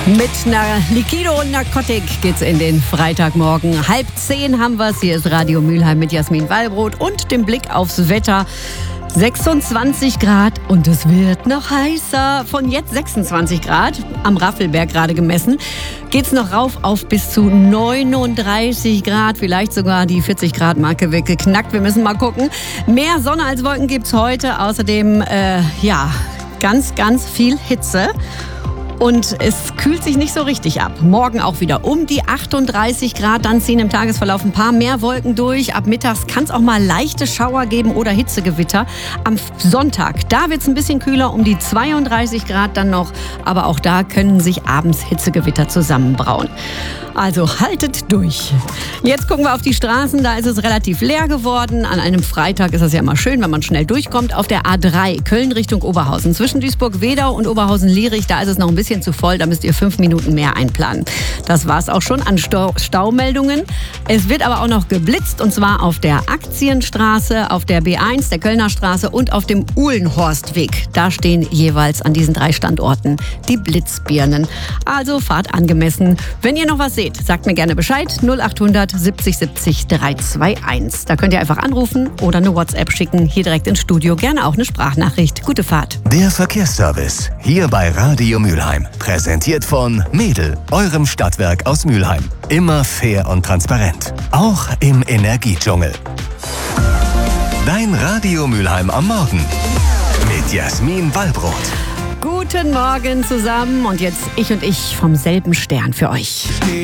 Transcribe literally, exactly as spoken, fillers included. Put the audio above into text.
Mit einer Liquido und Narkotik geht's in den Freitagmorgen. Halb zehn haben wir's. Hier ist Radio Mülheim mit Jasmin Wallbrot und dem Blick aufs Wetter. sechsundzwanzig Grad und es wird noch heißer. Von jetzt sechsundzwanzig Grad, am Raffelberg gerade gemessen, geht's noch rauf auf bis zu neununddreißig Grad. Vielleicht sogar die vierzig Grad Marke weggeknackt. Wir müssen mal gucken. Mehr Sonne als Wolken gibt's heute. Außerdem, äh, ja, ganz, ganz viel Hitze. Und es kühlt sich nicht so richtig ab. Morgen auch wieder um die achtunddreißig Grad. Dann ziehen im Tagesverlauf ein paar mehr Wolken durch. Ab mittags kann es auch mal leichte Schauer geben oder Hitzegewitter. Am Sonntag, da wird es ein bisschen kühler, um die zweiunddreißig Grad dann noch. Aber auch da können sich abends Hitzegewitter zusammenbrauen. Also haltet durch. Jetzt gucken wir auf die Straßen. Da ist es relativ leer geworden. An einem Freitag ist es ja immer schön, wenn man schnell durchkommt. Auf der A drei, Köln Richtung Oberhausen. Zwischen Duisburg-Wedau und Oberhausen-Lierich, da ist es noch ein bisschen zu voll. Da müsst ihr fünf Minuten mehr einplanen. Das war es auch schon an Stau- Staumeldungen. Es wird aber auch noch geblitzt. Und zwar auf der Aktienstraße, auf der B eins, der Kölner Straße und auf dem Uhlenhorstweg. Da stehen jeweils an diesen drei Standorten die Blitzbirnen. Also fahrt angemessen. Wenn ihr noch was seht, sagt mir gerne Bescheid. null acht hundert siebzig siebzig dreihunderteinundzwanzig. Da könnt ihr einfach anrufen oder eine WhatsApp schicken. Hier direkt ins Studio. Gerne auch eine Sprachnachricht. Gute Fahrt. Der Verkehrsservice. Hier bei Radio Mülheim. Präsentiert von Mädel, eurem Stadtwerk aus Mülheim. Immer fair und transparent. Auch im Energiedschungel. Dein Radio Mülheim am Morgen. Mit Jasmin Wallbrot. Guten Morgen zusammen und jetzt ich und ich vom selben Stern für euch.